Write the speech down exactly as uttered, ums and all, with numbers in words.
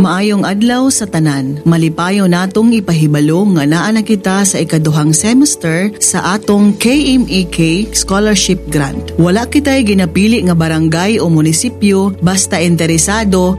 Maayong adlaw sa tanan. Malipayo natong ipahibalo nga naa na kita sa ikaduhang semester sa atong K M E K Scholarship Grant. Wala kitay ginapili nga barangay o munisipyo, basta interesado